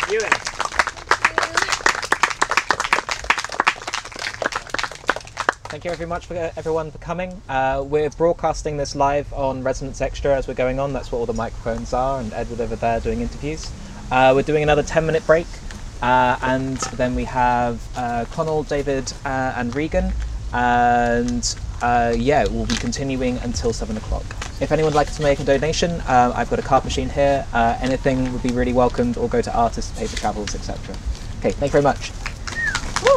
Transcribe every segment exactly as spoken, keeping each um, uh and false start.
Ewan. Thank you very much for uh, everyone for coming. Uh, we're broadcasting this live on Resonance Extra as we're going on. That's what all the microphones are, and Edward over there doing interviews. Uh, we're doing another ten minute break, uh, and then we have uh, Connell, David, uh, and Regan, and uh, yeah, we'll be continuing until seven o'clock. If anyone would like to make a donation, uh, I've got a card machine here. Uh, anything would be really welcomed, or go to artists to pay for travels, et cetera. Okay, thank you very much. Woo!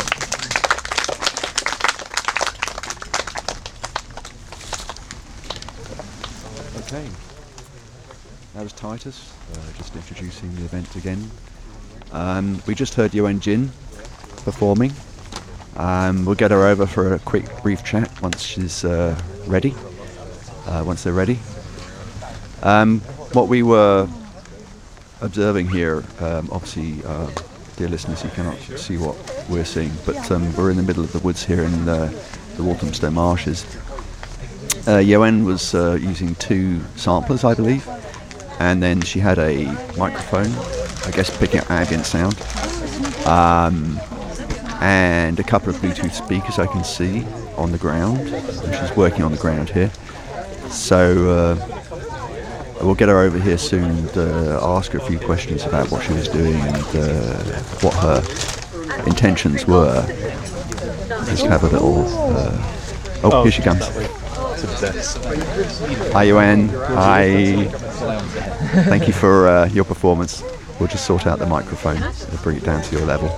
Okay, that was Titus, uh, just introducing the event again. Um, we just heard Yuan Jin performing. Um, we'll get her over for a quick brief chat once she's uh, ready, uh, once they're ready. Um, what we were observing here, um, obviously, uh, dear listeners, you cannot see what we're seeing, but um, we're in the middle of the woods here in the, the Walthamstow Marshes. Uh, Yuan was uh, using two samplers, I believe, and then she had a microphone, I guess picking up ambient sound, um, and a couple of Bluetooth speakers I can see on the ground. And she's working on the ground here. So uh, we'll get her over here soon and uh, ask her a few questions about what she was doing and uh, what her intentions were. Just have a little... Uh, oh, here she comes. Hi Yuan, hi. Thank you for uh, your performance. We'll just sort out the microphone and bring it down to your level.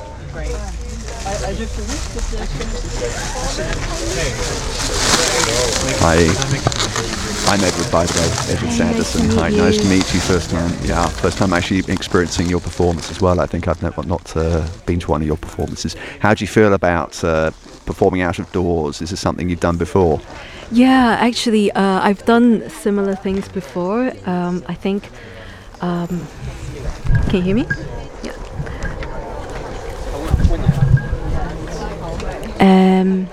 Hi, I'm Edward, by the way, Edward Sanderson. Hi, nice to meet you first time. Yeah, first time actually experiencing your performance as well. I think I've never not uh, been to one of your performances. How do you feel about uh, performing out of doors? Is this something you've done before? Yeah, actually, uh, I've done similar things before. Um, I think. Um, can you hear me? Yeah. Um.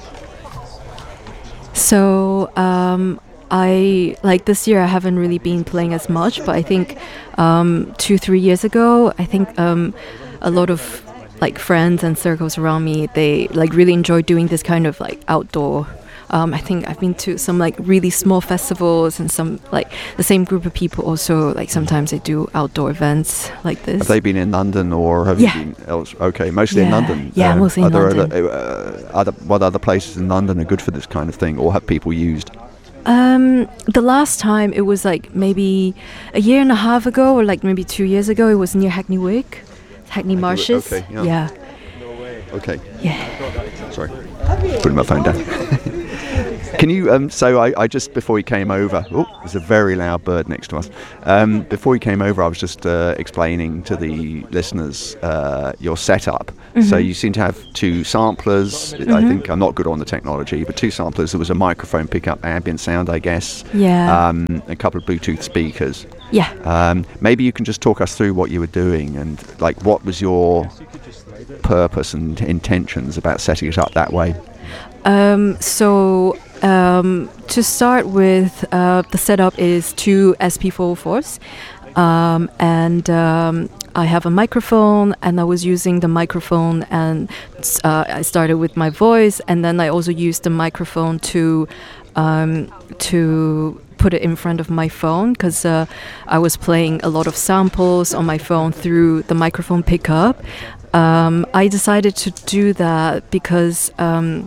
So, um, I like this year. I haven't really been playing as much, but I think um, two, three years ago, I think um, a lot of like friends and circles around me, they like really enjoy doing this kind of like outdoor. Um, I think I've been to some like really small festivals, and some like the same group of people also like sometimes they do outdoor events like this. Have they been in London or have yeah. you been else? Okay, mostly yeah. in London. Yeah, um, mostly in London. Other, uh, other, what other places in London are good for this kind of thing, or have people used? Um, the last time it was like maybe a year and a half ago, or like maybe two years ago. It was near Hackney Wick, Hackney Marshes. Okay, yeah. yeah. Okay. Yeah. Sorry, putting my phone down. Can you, um, so I, I just, before he came over, oh, there's a very loud bird next to us. Um, before he came over, I was just uh, explaining to the listeners uh, your setup. Mm-hmm. So you seem to have two samplers. Mm-hmm. I think I'm not good on the technology, but two samplers. There was a microphone pick up ambient sound, I guess. Yeah. Um, a couple of Bluetooth speakers. Yeah. Um, maybe you can just talk us through what you were doing and like what was your purpose and intentions about setting it up that way. Um, so um, to start with, uh, the setup is two S P four oh fours, um, and um, I have a microphone, and I was using the microphone, and uh, I started with my voice, and then I also used the microphone to um, to put it in front of my phone, because uh, I was playing a lot of samples on my phone through the microphone pickup. Um, I decided to do that because um,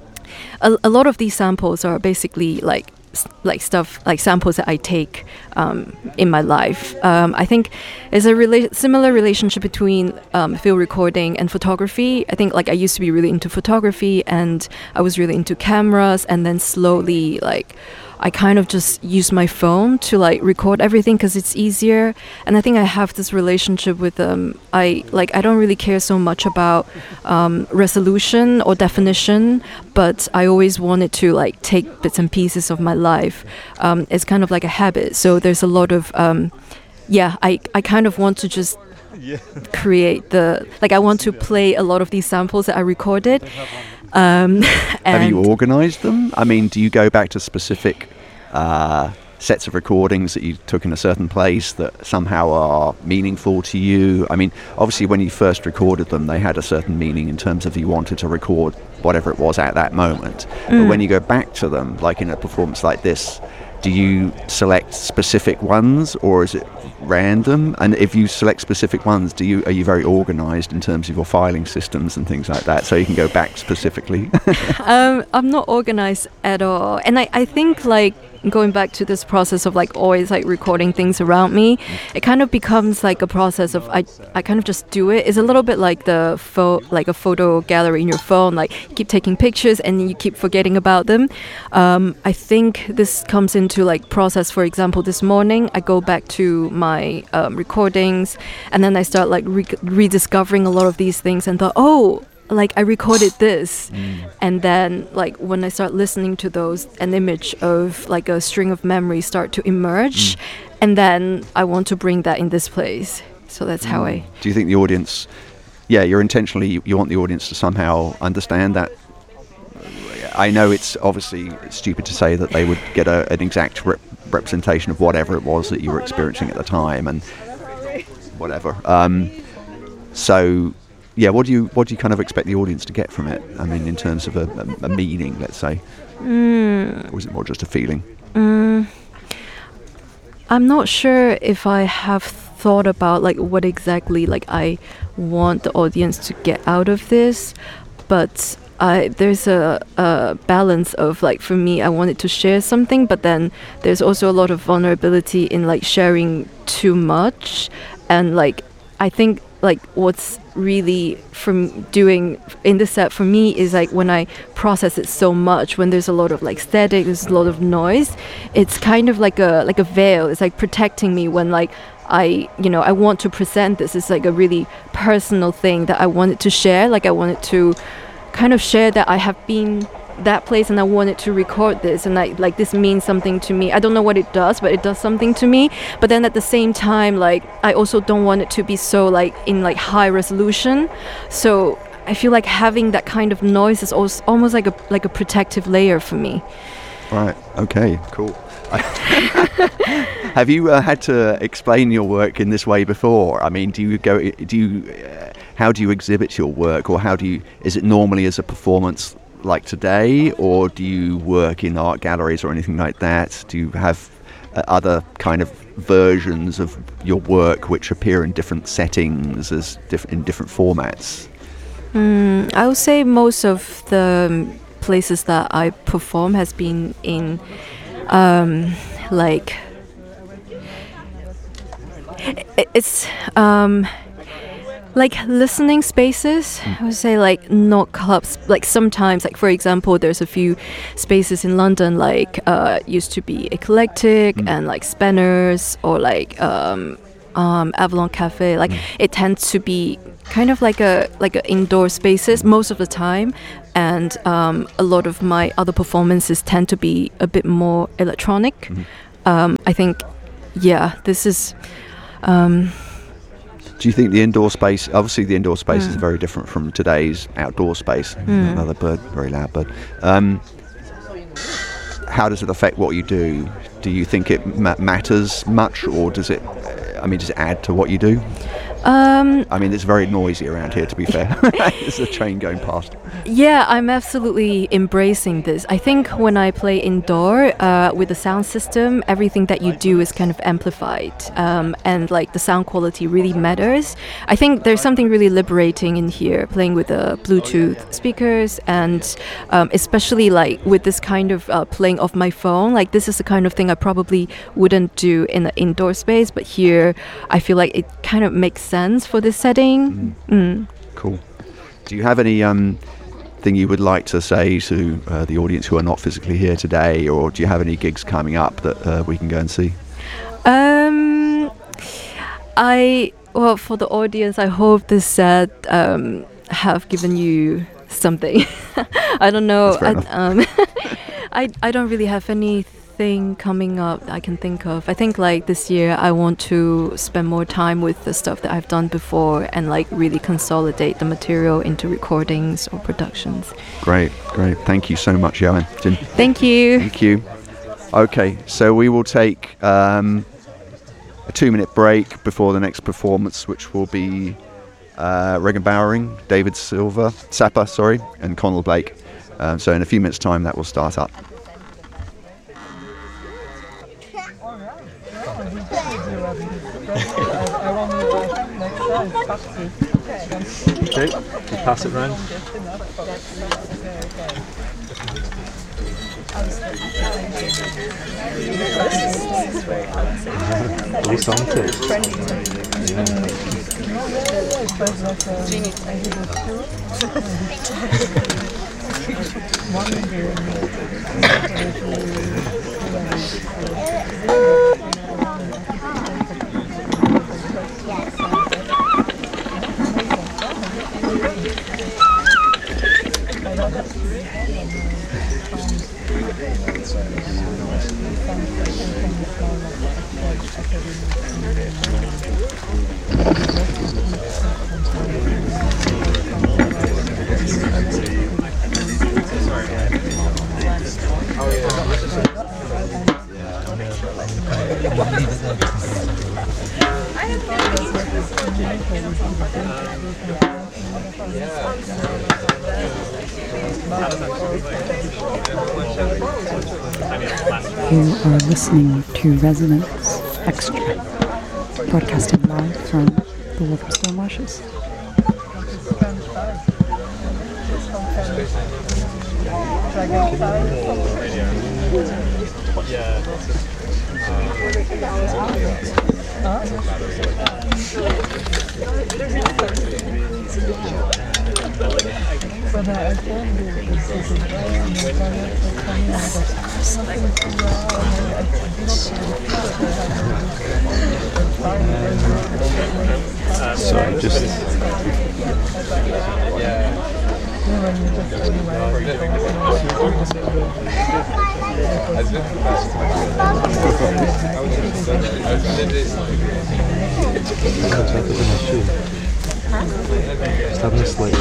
a, a lot of these samples are basically like like stuff like samples that I take um, in my life. Um, I think there's a rela- similar relationship between um, field recording and photography. I think like I used to be really into photography, and I was really into cameras, and then slowly like I kind of just use my phone to like record everything because it's easier. And I think I have this relationship with um I like I don't really care so much about um, resolution or definition, but I always wanted to like take bits and pieces of my life. Um, it's kind of like a habit. So there's a lot of um, yeah. I I kind of want to just yeah. create the like I want to play a lot of these samples that I recorded. Um, Have you organised them? I mean, do you go back to specific uh, sets of recordings that you took in a certain place that somehow are meaningful to you? I mean, obviously when you first recorded them, they had a certain meaning in terms of you wanted to record whatever it was at that moment. Mm. But when you go back to them, like in a performance like this, do you select specific ones, or is it random? And if you select specific ones, do you are you very organized in terms of your filing systems and things like that, so you can go back specifically? um, I'm not organized at all, and I, I think like going back to this process of like always like recording things around me, it kind of becomes like a process of I I kind of just do it. It's a little bit like the pho- like a photo gallery in your phone. Like you keep taking pictures and you keep forgetting about them. Um, I think this comes into like process. For example, this morning I go back to my um, recordings, and then I start like re- rediscovering a lot of these things and thought, oh, like I recorded this. Mm. And then like when I start listening to those, an image of like a string of memories start to emerge. Mm. And then I want to bring that in this place. So that's mm. how I... Do you think the audience, yeah, you're intentionally, you, you want the audience to somehow understand that? I know it's obviously stupid to say that they would get a, an exact rep- representation of whatever it was that you were experiencing at the time and whatever. Um, so... Yeah, what do you what do you kind of expect the audience to get from it? I mean, in terms of a, a, a meaning, let's say, mm. or is it more just a feeling? Mm. I'm not sure if I have thought about like what exactly like I want the audience to get out of this, but I, there's a, a balance of like for me, I wanted to share something, but then there's also a lot of vulnerability in like sharing too much, and like I think. Like what's really from doing in the set for me is like when I process it so much, when there's a lot of like static, there's a lot of noise, it's kind of like a like a veil. It's like protecting me when like I you know I want to present this. It's like a really personal thing that I wanted to share. Like I wanted to kind of share that I have been that place and I wanted to record this, and I like this means something to me. I don't know what it does, but it does something to me. But then at the same time, like I also don't want it to be so like in like high resolution. So I feel like having that kind of noise is also almost like a like a protective layer for me. Right. Okay. Cool. Have you uh, had to explain your work in this way before? I mean, do you go? Do you? Uh, how do you exhibit your work, or how do you? Is it normally as a performance? Like today, or do you work in art galleries or anything like that? Do you have uh, other kind of versions of your work which appear in different settings as diff- in different formats? Mm, I would say most of the places that I perform has been in um, like it's um, like listening spaces. I would say like not clubs. Like sometimes, like for example, there's a few spaces in London like uh, used to be Eclectic mm. and like Spanners or like um, um, Avalon Cafe. Like mm. it tends to be kind of like a like a indoor spaces most of the time, and um, a lot of my other performances tend to be a bit more electronic. Mm. Um, I think, yeah, this is. Um, Do you think the indoor space, obviously the indoor space mm. is very different from today's outdoor space, mm. another bird, very loud bird. Um, how does it affect what you do? Do you think it ma- matters much, or does it, I mean, does it add to what you do? Um, I mean, it's very noisy around here, to be fair. There's a train going past. Yeah, I'm absolutely embracing this. I think when I play indoor uh, with the sound system, everything that you do is kind of amplified, um, and like the sound quality really matters. I think there's something really liberating in here, playing with the Bluetooth speakers, and um, especially like with this kind of uh, playing off my phone. Like this is the kind of thing I probably wouldn't do in an indoor space, but here I feel like it kind of makes sense for this setting. Mm. Mm. Cool. Do you have any um, thing you would like to say to uh, the audience who are not physically here today, or do you have any gigs coming up that uh, we can go and see? Um, I well, for the audience, I hope this set um, have given you something. I don't know. I, um, I I don't really have any. Thing coming up I can think of. I think like this year I want to spend more time with the stuff that I've done before and like really consolidate the material into recordings or productions. Great, great. Thank you so much, Joanne. Jin. Thank you. Thank you. Okay, so we will take um, a two-minute break before the next performance, which will be uh, Regan Bowering, David Silver, Sapper, sorry, and Connell Blake. Um, so in a few minutes' time, that will start up. Okay, we'll pass it round. At least on tape. You are listening to Resonance Extra, broadcasting live from the Walthamstow Marshes. So just Stop this like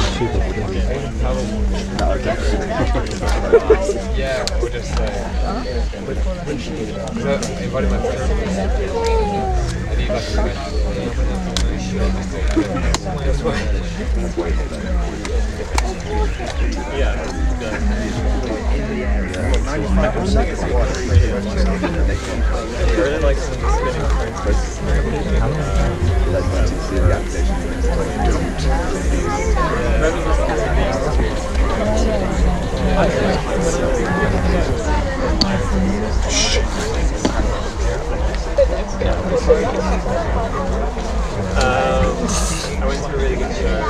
Yeah, we'll just say. I invited my friend. I need like a friend. I went to a really good show.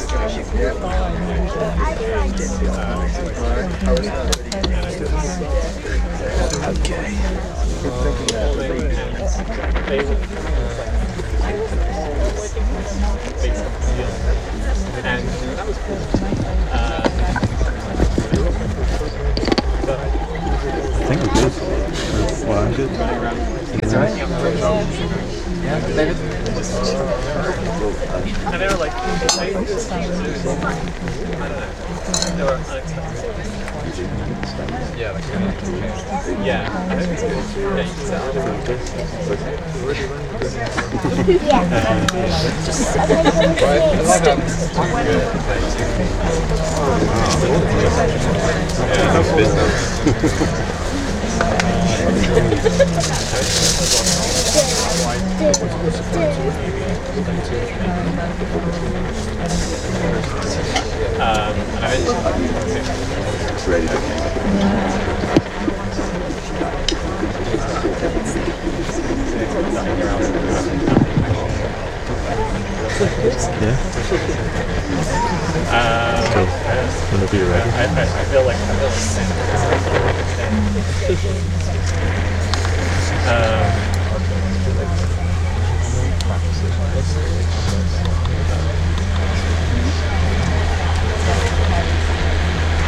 Okay. And that was cool. I think we're good. Well, I'm good. It's alright. Yeah, David. And they were like, I don't know. They were unexpected. Yeah, like, yeah. I think it's good. Yeah, you can tell. I love that. Yeah, no business. Um, and I it's ready to go. Yeah. Um, So, whenever you're ready. I, I, I feel like I feel like um,